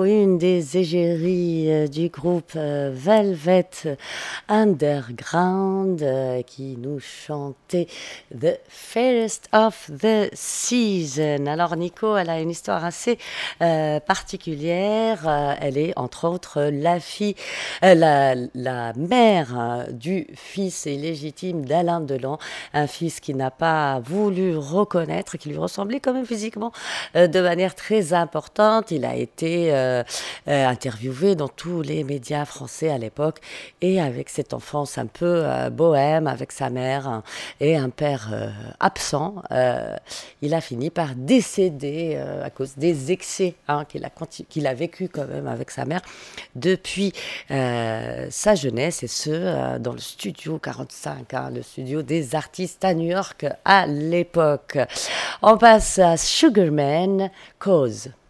une des égéries du groupe Velvet Underground qui nous chantait The Fairest of the Season. Alors Nico, elle a une histoire assez particulière. Elle est entre autres la mère du fils illégitime d'Alain Delon, un fils qui n'a pas voulu reconnaître, qui lui ressemblait quand même physiquement de manière très importante. Il a été interviewé dans tous les médias français à l'époque et avec cette enfance un peu bohème avec sa mère et un père absent, il a fini par décéder à cause des excès qu'il a vécu quand même avec sa mère depuis sa jeunesse, et ce dans le studio 45, le studio des artistes à New York à l'époque. On passe à Sugarman, Cause.